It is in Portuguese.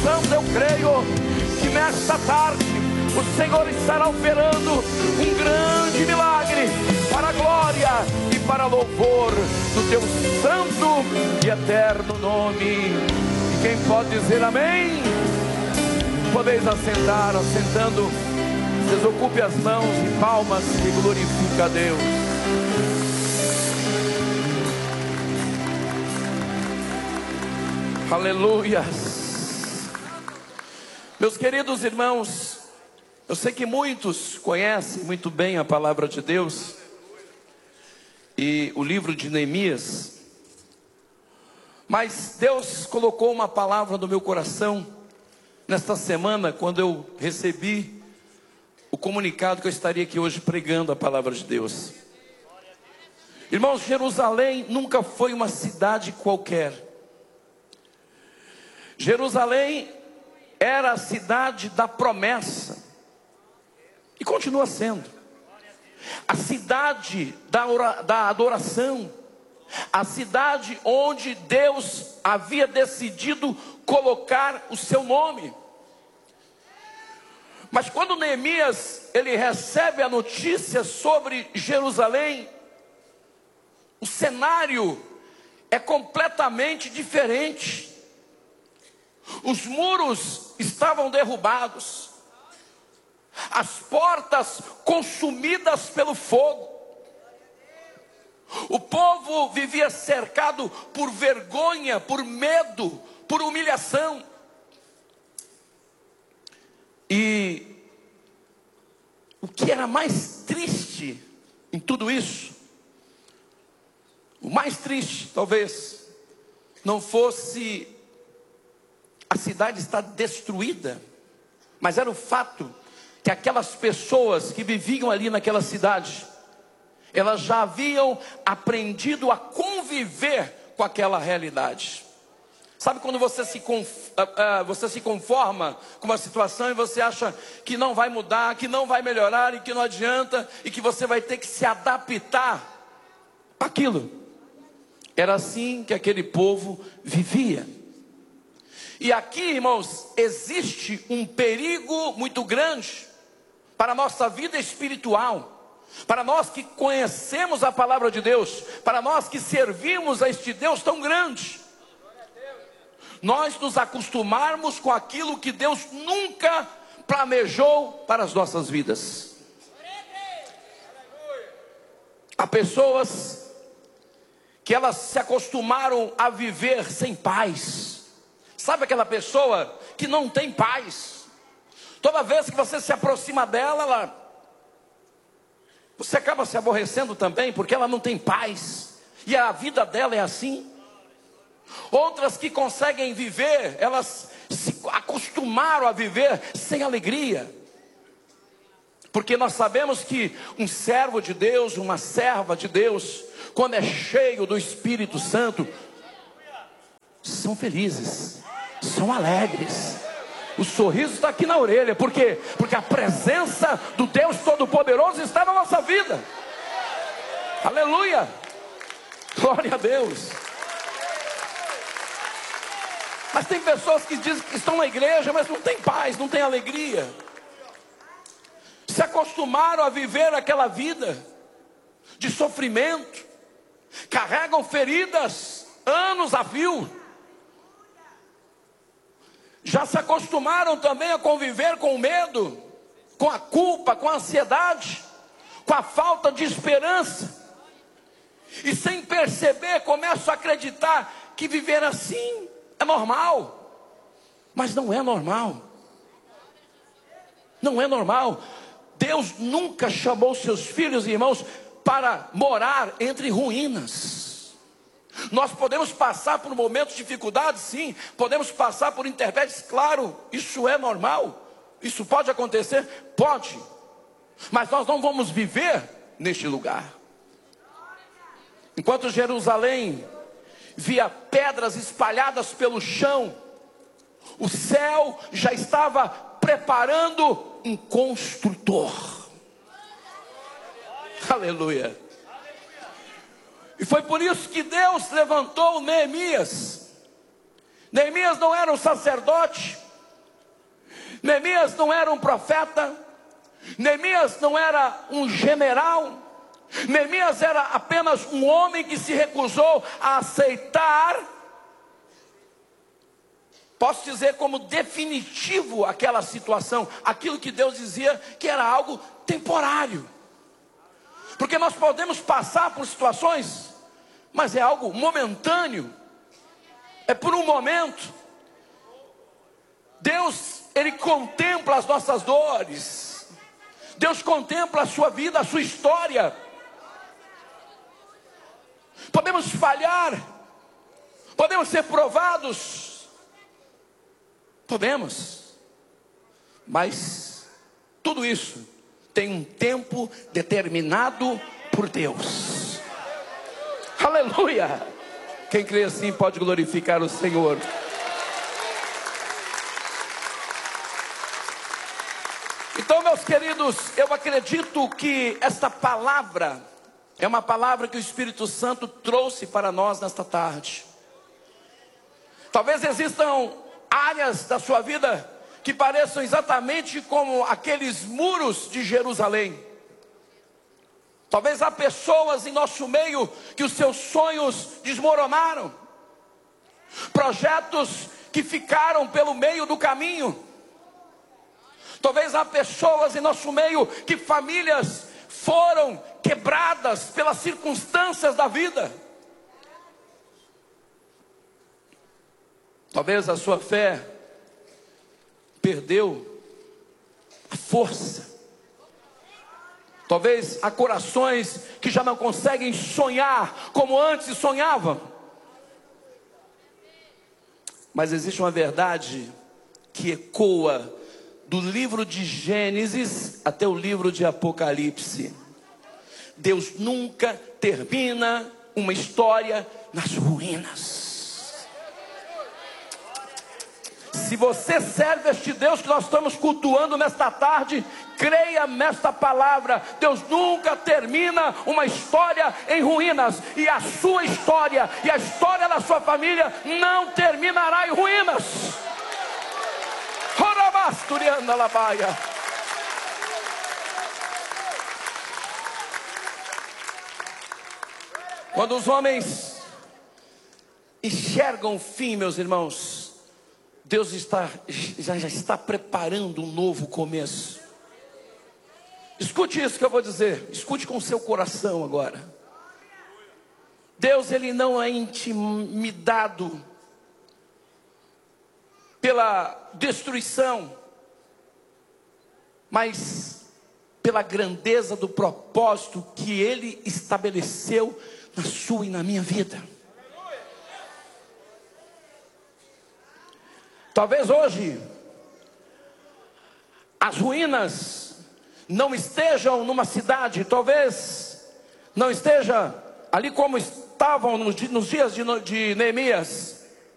Santo, eu creio que nesta tarde o Senhor estará operando um grande milagre para a glória e para louvor do teu santo e eterno nome. E quem pode dizer amém? Podeis assentar, assentando, desocupe as mãos e palmas e glorifica a Deus. Aleluia. Meus queridos irmãos, eu sei que muitos conhecem muito bem a palavra de Deus e o livro de Neemias, mas Deus colocou uma palavra no meu coração nesta semana, quando eu recebi o comunicado que eu estaria aqui hoje pregando a palavra de Deus. Irmãos, Jerusalém nunca foi uma cidade qualquer. Jerusalém era a cidade da promessa, e continua sendo a cidade da adoração, a cidade onde Deus havia decidido colocar o seu nome. Mas quando Neemias ele recebe a notícia sobre Jerusalém, o cenário é completamente diferente. Os muros estavam derrubados, as portas consumidas pelo fogo. O povo vivia cercado por vergonha, por medo, por humilhação. E o que era mais triste em tudo isso, o mais triste talvez não fosse a cidade estar destruída, mas era o fato que aquelas pessoas que viviam ali naquela cidade, elas já haviam aprendido a conviver com aquela realidade. Sabe quando você se conforma com uma situação e você acha que não vai mudar, que não vai melhorar e que não adianta, e que você vai ter que se adaptar àquilo? Era assim que aquele povo vivia. E aqui, irmãos, existe um perigo muito grande para a nossa vida espiritual, para nós que conhecemos a palavra de Deus, para nós que servimos a este Deus tão grande. Nós nos acostumarmos com aquilo que Deus nunca planejou para as nossas vidas. Há pessoas que elas se acostumaram a viver sem paz. Sabe aquela pessoa que não tem paz? Toda vez que você se aproxima dela, você acaba se aborrecendo também, porque ela não tem paz. E a vida dela é assim. Outras que conseguem viver, elas se acostumaram a viver sem alegria. Porque nós sabemos que um servo de Deus, uma serva de Deus, quando é cheio do Espírito Santo, são felizes, são alegres. O sorriso está aqui na orelha. Por quê? Porque a presença do Deus Todo-Poderoso está na nossa vida. Aleluia. Glória a Deus. Mas tem pessoas que dizem que estão na igreja, mas não tem paz, não tem alegria. Se acostumaram a viver aquela vida de sofrimento, carregam feridas anos a fio. Já se acostumaram também a conviver com o medo, com a culpa, com a ansiedade, com a falta de esperança. E sem perceber, começam a acreditar que viver assim é normal. Mas não é normal. Não é normal. Deus nunca chamou seus filhos e irmãos para morar entre ruínas. Nós podemos passar por momentos de dificuldade, sim. Podemos passar por intempéries, claro. Isso é normal. Isso pode acontecer? Pode. Mas nós não vamos viver neste lugar. Enquanto Jerusalém via pedras espalhadas pelo chão, o céu já estava preparando um construtor. Aleluia. E foi por isso que Deus levantou Neemias. Neemias não era um sacerdote, Neemias não era um profeta, Neemias não era um general, Neemias era apenas um homem que se recusou a aceitar, posso dizer como definitivo aquela situação, aquilo que Deus dizia que era algo temporário. Porque nós podemos passar por situações, mas é algo momentâneo, é por um momento. Deus, Ele contempla as nossas dores, Deus contempla a sua vida, a sua história. Podemos falhar, podemos ser provados, podemos, mas tudo isso tem um tempo determinado por Deus. Aleluia! Quem crê assim pode glorificar o Senhor. Então, meus queridos, eu acredito que esta palavra é uma palavra que o Espírito Santo trouxe para nós nesta tarde. Talvez existam áreas da sua vida que pareçam exatamente como aqueles muros de Jerusalém. Talvez há pessoas em nosso meio que os seus sonhos desmoronaram, projetos que ficaram pelo meio do caminho. Talvez há pessoas em nosso meio que famílias foram quebradas pelas circunstâncias da vida. Talvez a sua fé perdeu a força. Talvez há corações que já não conseguem sonhar como antes sonhavam. Mas existe uma verdade que ecoa do livro de Gênesis até o livro de Apocalipse. Deus nunca termina uma história nas ruínas. Se você serve este Deus que nós estamos cultuando nesta tarde, creia nesta palavra. Deus nunca termina uma história em ruínas. E a sua história e a história da sua família não terminará em ruínas. Quando os homens enxergam o fim, meus irmãos, Deus já está preparando um novo começo. Escute isso que eu vou dizer, escute com o seu coração agora. Deus, Ele não é intimidado pela destruição, mas pela grandeza do propósito que Ele estabeleceu na sua e na minha vida. Talvez hoje as ruínas não estejam numa cidade, talvez não esteja ali como estavam nos dias de Neemias.